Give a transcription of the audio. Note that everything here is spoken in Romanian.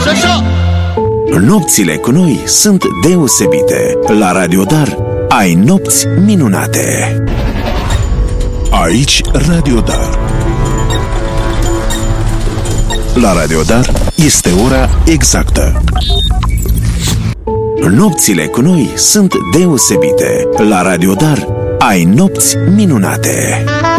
așa! Nopțile cu noi sunt deosebite. La Radio Dar ai nopți minunate. Aici Radio Dar. La Radio Dar este ora exactă. Nopțile cu noi sunt deosebite. La Radio Dar ai nopți minunate.